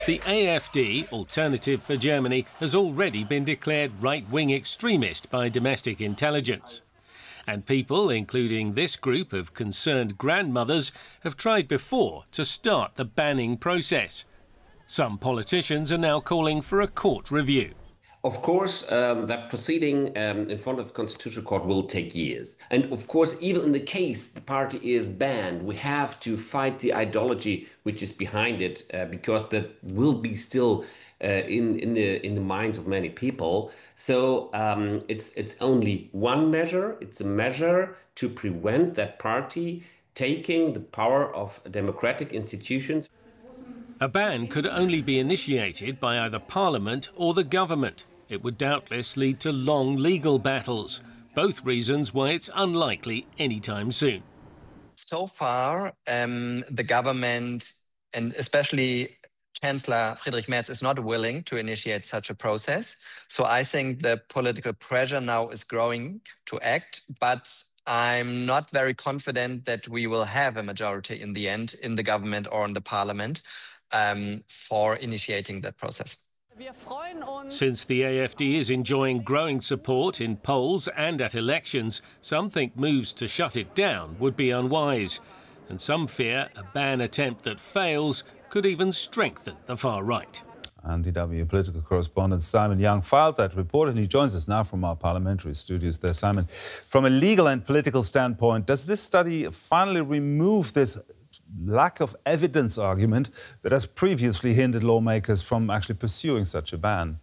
The AfD, Alternative for Germany, has already been declared right-wing extremist by domestic intelligence. And people, including this group of concerned grandmothers, have tried before to start the banning process. Some politicians are now calling for a court review. Of course, that proceeding in front of the Constitutional Court will take years. And of course, even in the case the party is banned, we have to fight the ideology which is behind it, because that will be still in the minds of many people. So it's only one measure. It's a measure to prevent that party taking the power of democratic institutions. A ban could only be initiated by either Parliament or the government. It would doubtless lead to long legal battles, both reasons why it's unlikely anytime soon. So far, the government, and especially Chancellor Friedrich Merz, is not willing to initiate such a process. So I think the political pressure now is growing to act, but I'm not very confident that we will have a majority in the end in the government or in the parliament for initiating that process. Since the AfD is enjoying growing support in polls and at elections, some think moves to shut it down would be unwise. And some fear a ban attempt that fails could even strengthen the far right. And DW political correspondent Simon Young filed that report, and he joins us now from our parliamentary studios there. Simon, from a legal and political standpoint, does this study finally remove this lack of evidence argument that has previously hindered lawmakers from actually pursuing such a ban?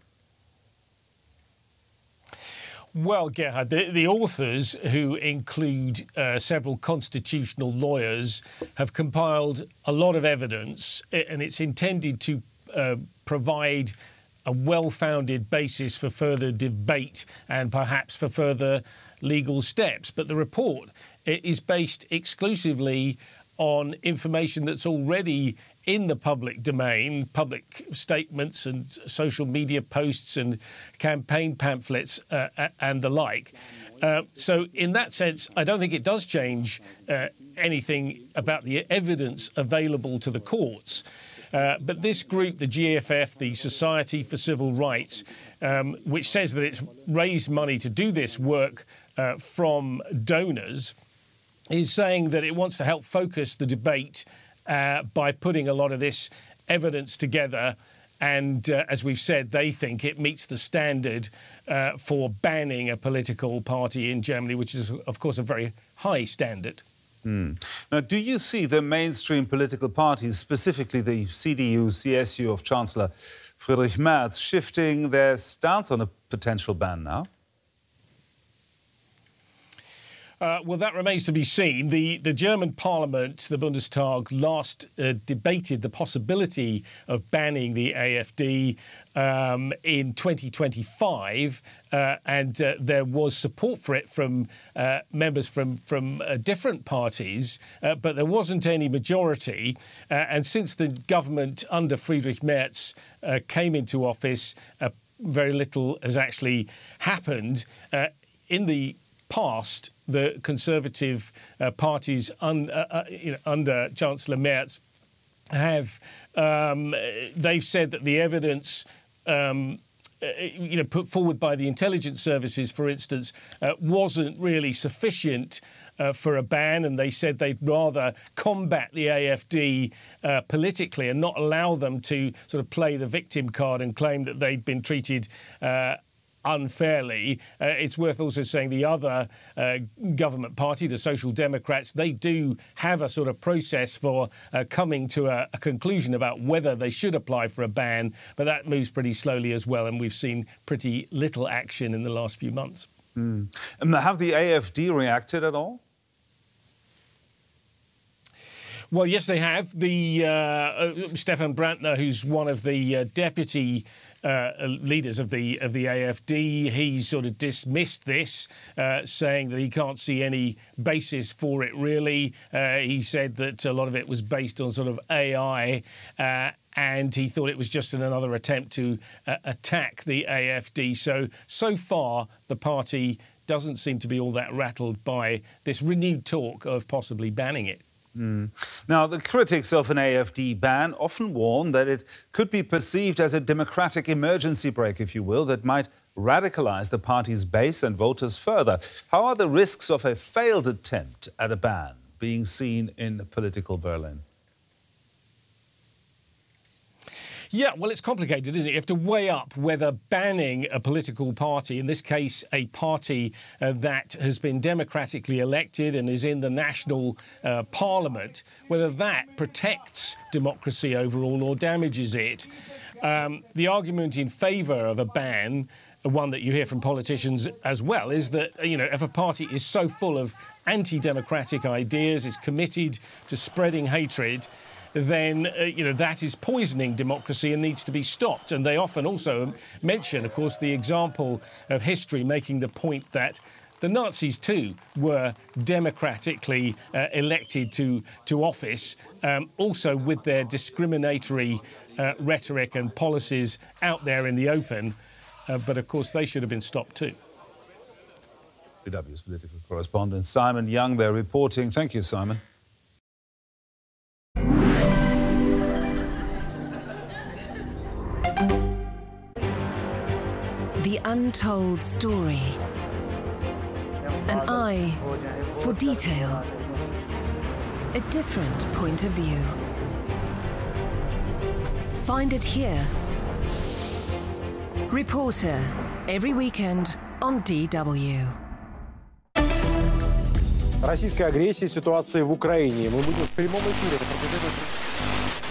Well, Gerhard, the authors, who include several constitutional lawyers, have compiled a lot of evidence, and it's intended to provide a well-founded basis for further debate and perhaps for further legal steps. But the report is based exclusively on information that's already in the public domain, public statements and social media posts and campaign pamphlets and the like. So in that sense, I don't think it does change anything about the evidence available to the courts. But this group, the GFF, the Society for Civil Rights, which says that it's raised money to do this work from donors, is saying that it wants to help focus the debate by putting a lot of this evidence together. And as we've said, they think it meets the standard for banning a political party in Germany, which is, of course, a very high standard. Now, do you see the mainstream political parties, specifically the CDU, CSU of Chancellor Friedrich Merz, shifting their stance on a potential ban now? Well, that remains to be seen. The German parliament, the Bundestag, last debated the possibility of banning the AfD in 2025, and there was support for it from members from different parties, but there wasn't any majority. And since the government under Friedrich Merz came into office, very little has actually happened. In the past, the Conservative parties under Chancellor Merz have they've said that the evidence put forward by the intelligence services, for instance, wasn't really sufficient for a ban, and they said they'd rather combat the AfD politically and not allow them to sort of play the victim card and claim that they'd been treated unfairly. It's worth also saying the other government party, the Social Democrats, they do have a sort of process for coming to a conclusion about whether they should apply for a ban, but that moves pretty slowly as well, and we've seen pretty little action in the last few months. Have the AfD reacted at all? Well, yes, they have. The Stefan Brandner, who's one of the deputy leaders of the AfD, he sort of dismissed this, saying that he can't see any basis for it, really. He said that a lot of it was based on sort of AI, and he thought it was just another attempt to attack the AfD. So far, the party doesn't seem to be all that rattled by this renewed talk of possibly banning it. Now, the critics of an AfD ban often warn that it could be perceived as a democratic emergency brake, if you will, that might radicalize the party's base and voters further. How are the risks of a failed attempt at a ban being seen in political Berlin? Yeah, well, it's complicated, isn't it? You have to weigh up whether banning a political party, in this case a party that has been democratically elected and is in the national parliament, whether that protects democracy overall or damages it. The argument in favour of a ban, one that you hear from politicians as well, is that, you know, if a party is so full of anti-democratic ideas, is committed to spreading hatred, then, you know, that is poisoning democracy and needs to be stopped. And they often also mention, of course, the example of history making the point that the Nazis, too, were democratically elected to office, also with their discriminatory rhetoric and policies out there in the open. But, of course, they should have been stopped, too. DW's political correspondent Simon Young there reporting. Thank you, Simon. The untold story. An eye for detail. A different point of view. Find it here. Reporter, every weekend on DW. Российская агрессия, ситуация в Украине. Мы будем в прямом эфире.